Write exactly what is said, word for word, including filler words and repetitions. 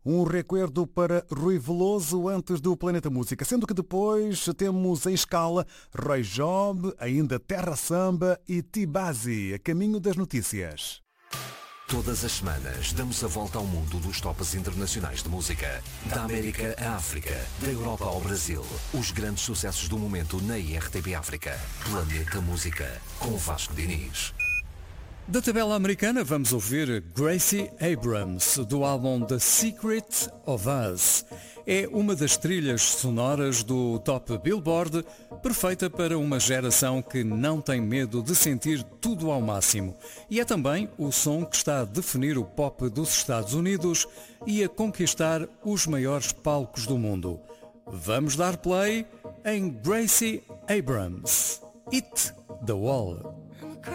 Um recuerdo para Rui Veloso antes do Planeta Música, sendo que depois temos em escala Roy Job, ainda Terra Samba e Tibazi, a caminho das notícias. Todas as semanas damos a volta ao mundo dos tops internacionais de música. Da América à África, da Europa ao Brasil. Os grandes sucessos do momento na I R T P África. Planeta Música, com Vasco Diniz. Da tabela americana vamos ouvir Gracie Abrams, do álbum The Secret of Us. É uma das trilhas sonoras do Top Billboard, perfeita para uma geração que não tem medo de sentir tudo ao máximo. E é também o som que está a definir o pop dos Estados Unidos e a conquistar os maiores palcos do mundo. Vamos dar play em Gracie Abrams, Hit the Wall.